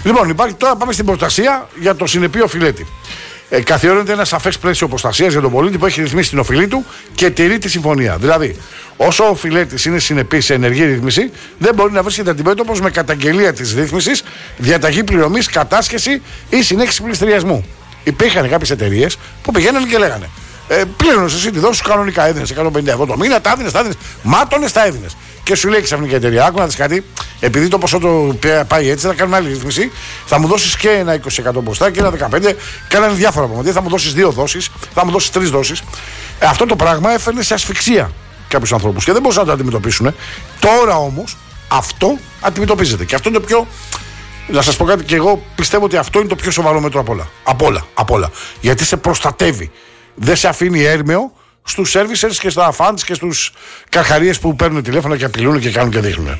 Λοιπόν, τώρα πάμε στην προστασία για το συνεπή οφειλέτη. Καθιερώνεται ένα σαφές πλαίσιο προστασίας για τον πολίτη που έχει ρυθμίσει την οφειλή του και τηρεί τη συμφωνία. Δηλαδή, όσο ο οφειλέτης είναι συνεπής σε ενεργή ρύθμιση, δεν μπορεί να βρίσκεται αντιμέτωπος με καταγγελία της ρύθμισης, διαταγή πληρωμής, κατάσχεση ή συνέχιση πληστηριασμού. Υπήρχαν κάποιες εταιρείες που πηγαίνανε και λέγανε: πλήρωνες εσύ τη δόση σου κανονικά, έδινες 150 ευρώ το μήνα, τα έδινες, μάτωνες, τα έδινες. Και σου λέει ξαφνικά η εταιρεία: άκου να δεις κάτι, επειδή το ποσό το πάει έτσι, θα κάνουμε άλλη ρύθμιση, θα μου δώσεις και ένα 20% μπροστά και ένα 15%, κάνανε διάφορα πράγματα. Θα μου δώσεις 2 δόσεις, θα μου δώσεις 3 δόσεις. Αυτό το πράγμα έφερνε σε ασφυξία κάποιους ανθρώπους και δεν μπορούσαν να το αντιμετωπίσουν. Τώρα όμως αυτό αντιμετωπίζεται. Και αυτό είναι το πιο. Να σας πω κάτι, και εγώ πιστεύω ότι αυτό είναι το πιο σοβαρό μέτρο απ' όλα. Γιατί σε προστατεύει. Δεν σε αφήνει έρμεο στους servicers και στα funds και στους καρχαρίες που παίρνουν τηλέφωνα και απειλούν και κάνουν και δείχνουν.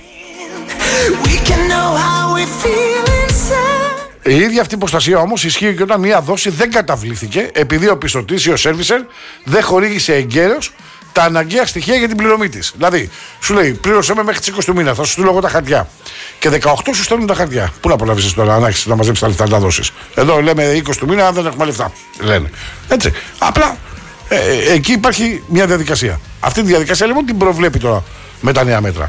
Η ίδια αυτή η προστασία όμως ισχύει και όταν μια δόση δεν καταβλήθηκε επειδή ο πιστωτής ή ο servicer δεν χορήγησε εγκαίρως τα αναγκαία στοιχεία για την πληρωμή της. Δηλαδή, σου λέει: πλήρωσέ με μέχρι τις 20 του μήνα, θα σου στείλω εγώ τα χαρτιά. Και 18 σου στέλνουν τα χαρτιά. Πού να απολαύσεις τώρα, αν έχεις να μαζέψεις τα λεφτά να τα δώσεις. Εδώ λέμε 20 του μήνα, δεν έχουμε λεφτά. Λένε. Έτσι. Απλά εκεί υπάρχει μια διαδικασία. Αυτή τη διαδικασία λοιπόν την προβλέπει τώρα με τα νέα μέτρα.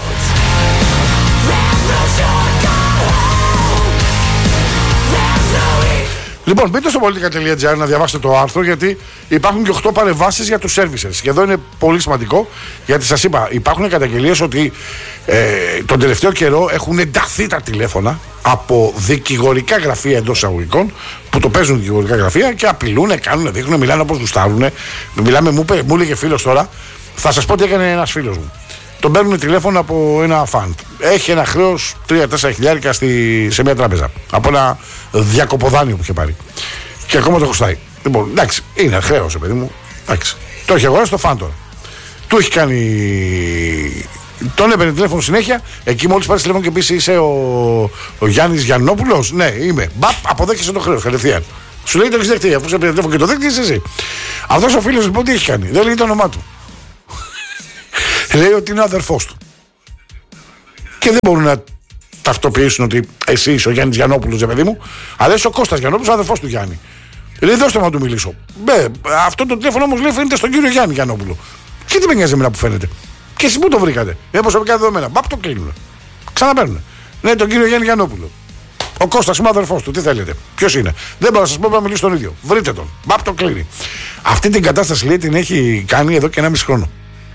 Λοιπόν, μπείτε στο politica.gr να διαβάσετε το άρθρο, γιατί υπάρχουν και 8 παρεμβάσεις για τους servicers. Και εδώ είναι πολύ σημαντικό, γιατί σας είπα, υπάρχουν καταγγελίες ότι τον τελευταίο καιρό έχουν ενταχθεί τα τηλέφωνα από δικηγορικά γραφεία εντός εισαγωγικών, που το παίζουν δικηγορικά γραφεία και απειλούν, κάνουν, δείχνουν, μιλάνε όπως γουστάρουν. Μιλάμε, μου έλεγε φίλος τώρα, θα σας πω τι έκανε ένας φίλος μου. Τον παίρνουν τηλέφωνο από ένα φαντ. Έχει ένα χρέος 3-4 χιλιάρικα σε μια τράπεζα. Από ένα διακοποδάνειο που είχε πάρει. Και ακόμα το χρωστάει. Λοιπόν, εντάξει, είναι χρέος, παιδί μου. Εντάξει. Το έχει αγοράσει στο φαντ τώρα. Του έχει κάνει. Τον έπαιρνε τηλέφωνο συνέχεια. Εκεί μόλις πάρει τηλέφωνο και πεις είσαι ο Γιάννης Γιαννόπουλος. Ναι, είμαι. Μπαπ, αποδέχεσαι το χρέος κατευθείαν. Σου λέει το έχεις δεχτεί. Αφού σε πήρε τηλέφωνο και το δέχτηκες εσύ. Αυτός ο φίλος λοιπόν τι έχει κάνει. Δεν λέει το όνομά του. Λέει ότι είναι ο αδερφός του. Και δεν μπορούν να ταυτοποιήσουν ότι εσύ είσαι ο Γιάννης Γιαννόπουλος, παιδί μου, αλλά είσαι ο Κώστας Γιαννόπουλος, ο αδερφός του Γιάννη. Λέει: δώστε μου να του μιλήσω. Αυτό το τηλέφωνο όμως λέει φαίνεται στον κύριο Γιάννη Γιαννόπουλο. Και τι με νοιάζει εμένα που φαίνεται. Και εσείς πού το βρήκατε. Προσωπικά δεδομένα. Μπαπ, το κλείνουν. Ξαναπαίρνουν. Ναι, τον κύριο Γιάννη Γιαννόπουλο. Ο Κώστας είμαι ο αδερφός του. Τι θέλετε. Ποιος είναι. Δεν μπορώ να σας πω, να μιλήσω τον ίδιο. Βρείτε τον. Μπαπ, το κλείνει. Αυτή την κατάσταση λέει την έχει κάνει εδώ και 1,5 χρόνο.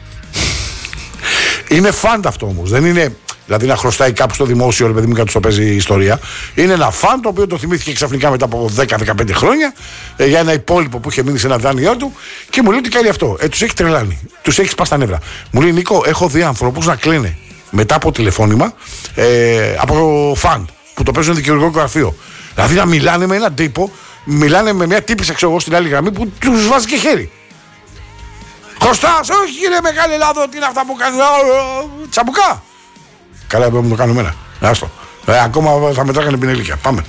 Είναι φαντ αυτό όμως. Δεν είναι δηλαδή να χρωστάει κάπου στο δημόσιο, ρε παιδί μου, κάτι στο παίζει η ιστορία. Είναι ένα φαντ το οποίο το θυμήθηκε ξαφνικά μετά από 10-15 χρόνια για ένα υπόλοιπο που είχε μείνει σε ένα δάνειό του και μου λέει ότι κάνει αυτό. Τους έχει τρελάνει. Τους έχει σπάσει τα νεύρα. Μου λέει: Νίκο, έχω δει ανθρώπους να κλαίνε μετά από τηλεφώνημα από φαντ που το παίζουν δικηγορικό γραφείο. Δηλαδή να μιλάνε με έναν τύπο, μιλάνε με μια τύπησα εγώ στην άλλη γραμμή που τους βάζει και χέρι. Κωστάς, όχι κύριε Μεγάλη Ελλάδο, τι είναι αυτά που κάνουν. Τσαμπουκά. Καλά, πρέπει να το κάνουμε ένα. Άστο. Ακόμα θα μετράγανε πινελίκια. Πάμε.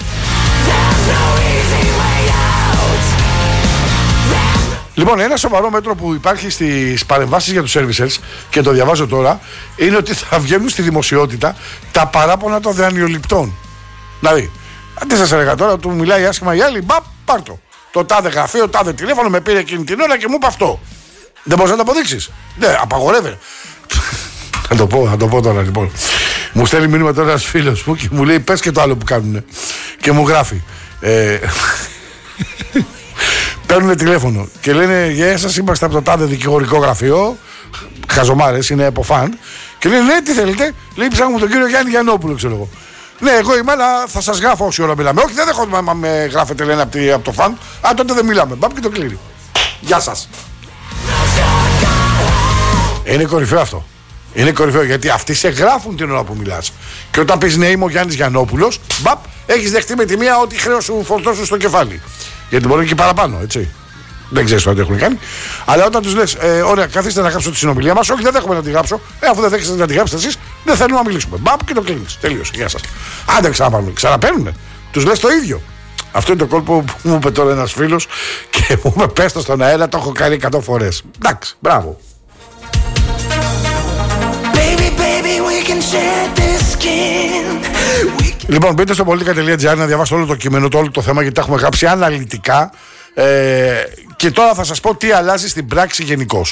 Λοιπόν, ένα σοβαρό μέτρο που υπάρχει στις παρεμβάσεις για τους servicers και το διαβάζω τώρα είναι ότι θα βγαίνουν στη δημοσιότητα τα παράπονα των δανειοληπτών. Δηλαδή, αντί σας έλεγα τώρα, του μιλάει άσχημα η άλλη, μπαπ, πάρ' το τάδε γραφείο, τάδε τηλέφωνο, με πήρε εκείνη την ώρα και μου είπε αυτό. Δεν μπορείς να το αποδείξεις. Ναι, απαγορεύεται. Θα το πω τώρα λοιπόν. Μου στέλνει μήνυμα τώρα ένας φίλος μου και μου λέει: πες και το άλλο που κάνουνε. Και μου γράφει. Παίρνουν τηλέφωνο και λένε: γεια σας, είμαστε από το τάδε δικηγορικό γραφείο. Χαζομάρες, είναι από φαν. Και λένε: ναι, τι θέλετε. Λέει: ψάχνουμε τον κύριο Γιάννη Γιαννόπουλο, ξέρω εγώ. Ναι, εγώ είμαι, αλλά θα σας γράφω όση ώρα μιλάμε. Όχι, δεν δέχομαι να με γράφετε, λένε από το φαν. Α, τότε δεν μιλάμε. Μπαπ και το κλείνει. Γεια σας. Είναι κορυφαίο αυτό. Είναι κορυφαίο γιατί αυτοί σε γράφουν την ώρα που μιλάς. Και όταν πεις ναι, είμαι ο Γιάννης Γιαννόπουλος, μπαπ, έχεις δεχτεί με τη μία ό,τι χρέος σου φορτώσουν στο κεφάλι. Γιατί μπορεί και παραπάνω, έτσι. Δεν ξέρεις τι έχουν κάνει. Αλλά όταν τους λες, ωραία, καθίστε να γράψω τη συνομιλία μας, όχι, δεν δέχομαι να τη γράψω. Αφού δεν δέχεστε να τη γράψετε εσείς, δεν θέλουμε να μιλήσουμε. Μπαπ και το κλείνεις. Τελείωσε. Γεια σας. Άντε ξαναπάρουμε. Ξαναπαίρνουνε. Τους λες το ίδιο. Αυτό είναι το κόλπο που μου είπε τώρα ένας φίλος και μου είπε: πες το στον αέρα, το έχω κάνει 100 φορές. Εντάξει, μπράβο. Λοιπόν, μπείτε στο politica.gr να διαβάσετε όλο το κείμενο, όλο το θέμα, γιατί τα έχουμε γράψει αναλυτικά. Και τώρα θα σας πω τι αλλάζει στην πράξη γενικώς.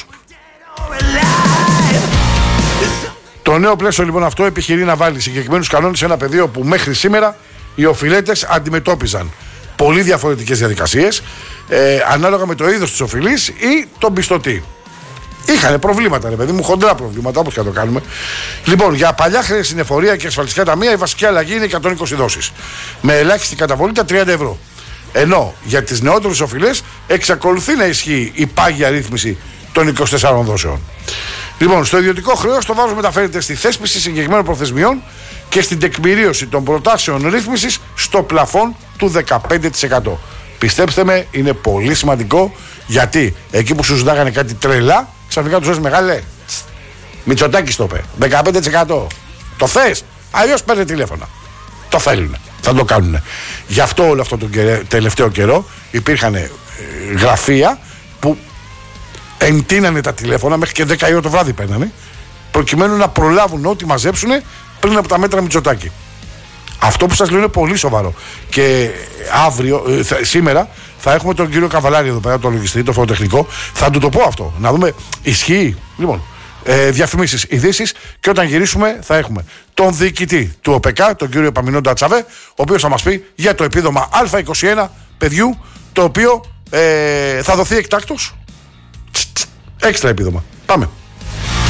Το νέο πλαίσιο λοιπόν αυτό επιχειρεί να βάλει συγκεκριμένους κανόνες σε ένα πεδίο που μέχρι σήμερα οι οφειλέτες αντιμετώπιζαν πολύ διαφορετικές διαδικασίες ανάλογα με το είδος της οφειλής ή τον πιστωτή. Είχαν προβλήματα, ρε παιδί μου, χοντρά προβλήματα, όπως και να το κάνουμε. Λοιπόν, για παλιά χρέη στην εφορία και ασφαλιστικά ταμεία η βασική αλλαγή είναι 120 δόσεις. Με ελάχιστη καταβολή τα 30 ευρώ. Ενώ για τις νεότερες οφειλές εξακολουθεί να ισχύει η πάγια ρύθμιση των 24 δόσεων. Λοιπόν, στο ιδιωτικό χρέος το βάρος μεταφέρεται στη θέσπιση συγκεκριμένων προθεσμιών και στην τεκμηρίωση των προτάσεων ρύθμισης στο πλαφόν του 15%. Πιστέψτε με, είναι πολύ σημαντικό, γιατί εκεί που σου ζητάγανε κάτι τρελά, ξαφνικά τους λες μεγάλε. Μητσοτάκης το είπε. 15%. Το θες? Αλλιώς παίρνει τηλέφωνα. Το θέλουν. Θα το κάνουν. Γι' αυτό όλο αυτό τον τελευταίο καιρό υπήρχαν γραφεία που εντείνανε τα τηλέφωνα μέχρι και 10 ώρα το βράδυ παίρνανε, προκειμένου να προλάβουν ό,τι μαζέψουν πριν από τα μέτρα Μητσοτάκη. Αυτό που σας λέω είναι πολύ σοβαρό. Και σήμερα θα έχουμε τον κύριο Καβαλάρη εδώ πέρα, τον λογιστή, το φοροτεχνικό. Θα του το πω αυτό. Να δούμε, ισχύει. Λοιπόν, διαφημίσεις, ειδήσεις, και όταν γυρίσουμε θα έχουμε τον διοικητή του ΟΠΕΚΑ, τον κύριο Επαμινόντα Τσαβέ, ο οποίος θα μας πει για το επίδομα Α21 παιδιού, το οποίο θα δοθεί εκτάκτως. Έξτρα επίδομα. Πάμε.